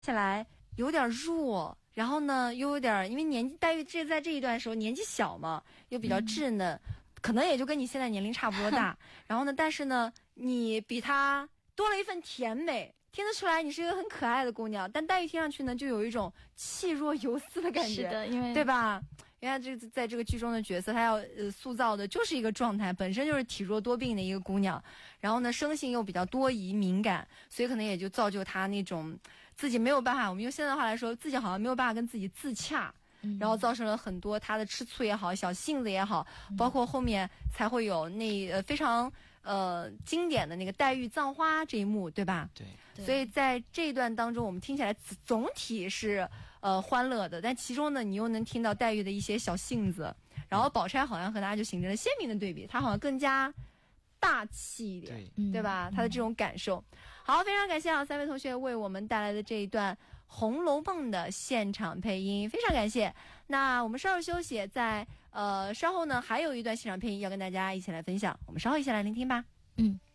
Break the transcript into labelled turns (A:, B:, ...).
A: 下来有点弱，然后呢又有点，因为年纪黛玉在这一段时候年纪小嘛，又比较稚嫩，可能也就跟你现在年龄差不多大。然后呢，但是呢，你比她多了一份甜美，听得出来你是一个很可爱的姑娘。但黛玉听上去呢，就有一种气若游丝的感觉，
B: 是的，因为
A: 对吧？因为她在这个剧中的角色，她要塑造的就是一个状态，本身就是体弱多病的一个姑娘，然后呢，生性又比较多疑敏感，所以可能也就造就她那种自己没有办法，我们用现在的话来说，自己好像没有办法跟自己自洽。然后造成了很多她的吃醋也好，小性子也好，包括后面才会有非常经典的那个黛玉葬花这一幕，对吧？
C: 对。
A: 所以在这一段当中，我们听起来总体是欢乐的，但其中呢，你又能听到黛玉的一些小性子，然后宝钗好像和大家就形成了鲜明的对比，她好像更加大气一点，对吧？她的这种感受。好，非常感谢3位同学为我们带来的这一段《红楼梦》的现场配音，非常感谢。那我们稍事休息，在稍后呢还有一段现场配音要跟大家一起来分享，我们稍后一起来聆听吧。